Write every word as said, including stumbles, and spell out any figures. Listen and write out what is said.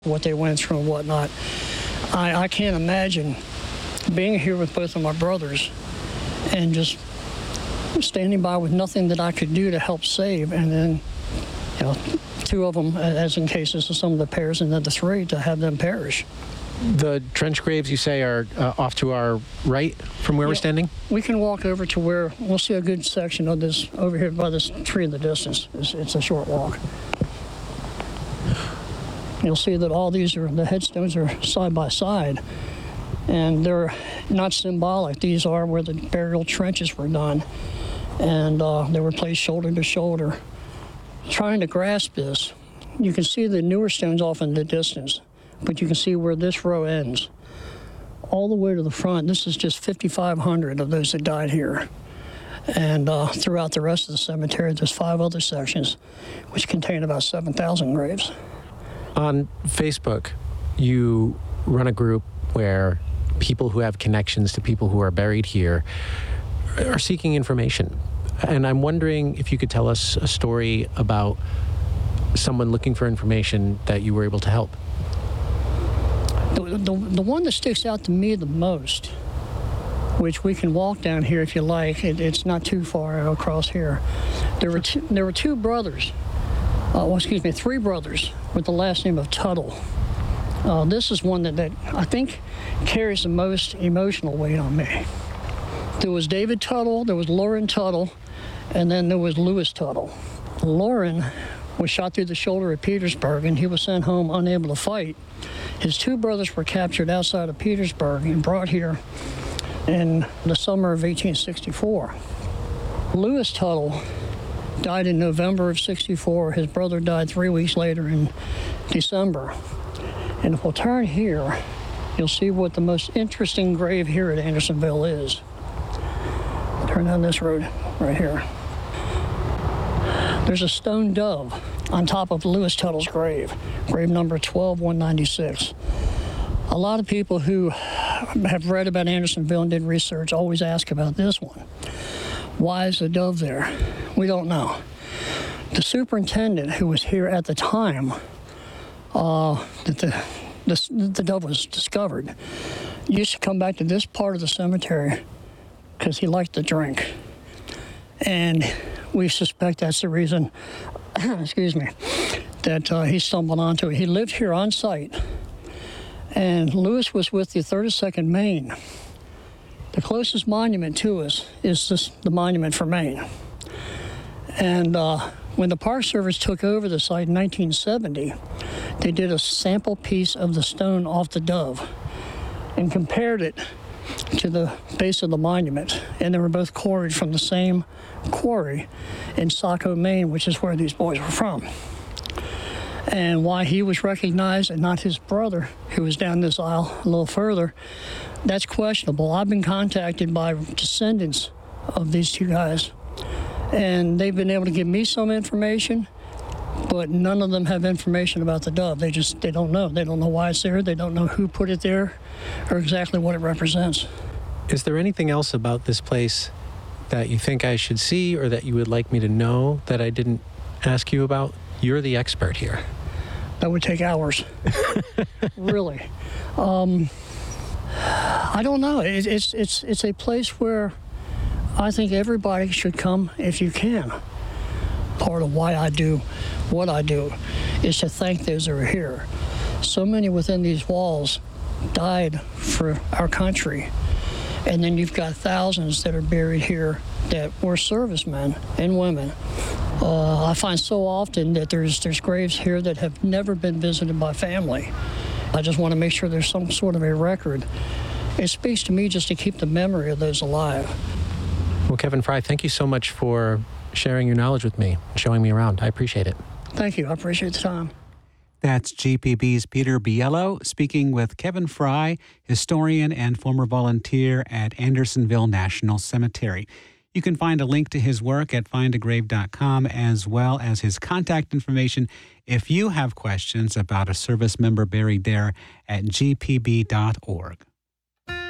what they went through and whatnot. I, I can't imagine being here with both of my brothers and just standing by with nothing that I could do to help save, and then, you know, two of them, as in cases of some of the pairs, and then the three, to have them perish. The trench graves, you say, are uh, off to our right from where yeah, we're standing? We can walk over to where we'll see a good section of this over here by this tree in the distance. It's, it's a short walk. You'll see that all these are, the headstones are side by side, and they're not symbolic. These are where the burial trenches were done, and uh, they were placed shoulder to shoulder. Trying to grasp this, you can see the newer stones off in the distance, but you can see where this row ends. All the way to the front, this is just fifty-five hundred of those that died here. And uh, throughout the rest of the cemetery, there's five other sections, which contain about seven thousand graves. On Facebook, you run a group where people who have connections to people who are buried here are seeking information. And I'm wondering if you could tell us a story about someone looking for information that you were able to help. The, the, the one that sticks out to me the most, which we can walk down here if you like, it, it's not too far across here. There were two, there were two brothers, uh, well, excuse me, three brothers with the last name of Tuttle. Uh, this is one that, that I think carries the most emotional weight on me. There was David Tuttle, there was Loren Tuttle, and then there was Lewis Tuttle. Loren was shot through the shoulder at Petersburg, and he was sent home unable to fight. His two brothers were captured outside of Petersburg and brought here in the summer of eighteen sixty-four. Lewis Tuttle died in November of sixty-four. His brother died three weeks later in December. And if we'll turn here, you'll see what the most interesting grave here at Andersonville is. Turn down this road right here. There's a stone dove on top of Lewis Tuttle's grave, grave number twelve one ninety-six. A lot of people who have read about Andersonville and did research always ask about this one. Why is the dove there? We don't know. The superintendent who was here at the time uh, that the, the, the dove was discovered used to come back to this part of the cemetery because he liked to drink. And we suspect that's the reason, excuse me, that uh, he stumbled onto it. He lived here on site, and Lewis was with the thirty-second Maine. The closest monument to us is this, the monument for Maine. And uh, when the Park Service took over the site in nineteen seventy, they did a sample piece of the stone off the dove and compared it to the base of the monument, and they were both quarried from the same quarry in Saco, Maine, which is where these boys were from. And why he was recognized and not his brother, who was down this aisle a little further, that's questionable. I've been contacted by descendants of these two guys, and they've been able to give me some information, but none of them have information about the dove. They just, they don't know. They don't know why it's there. They don't know who put it there or exactly what it represents. Is there anything else about this place that you think I should see or that you would like me to know that I didn't ask you about? You're the expert here. That would take hours. Really. Um, I don't know. It, it's, it's, it's a place where I think everybody should come if you can. Part of why I do what I do is to thank those that are here. So many within these walls died for our country. And then you've got thousands that are buried here that were servicemen and women. Uh, I find so often that there's there's graves here that have never been visited by family. I just want to make sure there's some sort of a record. It speaks to me just to keep the memory of those alive. Well, Kevin Fry, thank you so much for sharing your knowledge with me, showing me around. I appreciate it. Thank you. I appreciate the time. That's G P B's Peter Biello speaking with Kevin Fry, historian and former volunteer at Andersonville National Cemetery. You can find a link to his work at find a grave dot com, as well as his contact information if you have questions about a service member buried there at g p b dot org.